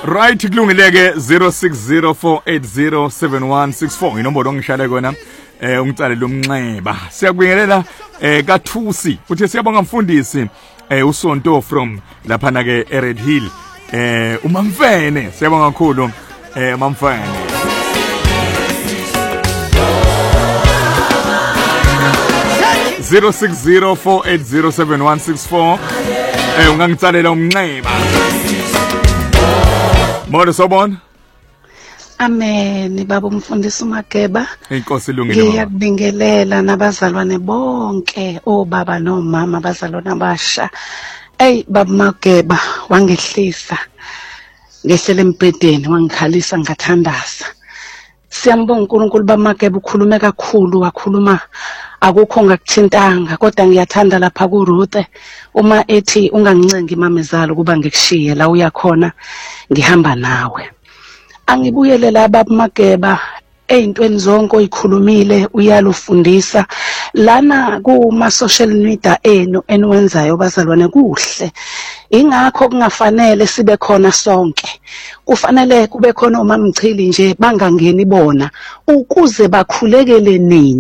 Right, kulungileke 0604807164 inombolo ongishala kona ungicalele umnxeba. Siyakubingelela kaThusi. Uthi siyabonga mfundisi uSonto from lapha na ke Red Hill. Umamfene siyabonga kakhulu Mamfene. Zero 0604807164 ungangitsalela umnxeba. Molo sobona. Amen baba umfundisi uMageba. Inkosi ilungile. Ngiyakubingelela nabazalwane bonke obaba nomama abazalwana abasha. Baba Mageba wangehlisa. Ngehlele embedeni wangikhalisa ngathandaza. Siyambonga uNkulunkulu baMageba ukhulume kakhulu wakhuluma akukho ngakuthintanga kodwa ngiyathanda lapha kuRuth uma ethi ungangincengi imamezalo kuba ngikushiye la uyakhona ngihamba nawe. Angibuyele la baba Mageba ezintweni zonke oyikhulumile uyalufundisa lana kuma social media enu enwenzayo bazalwane kuhle. Ingakho kungafanele sibe khona sonke. Kufanele kube khona omamchili nje bangangeni bona ukuze bakhulekele nini.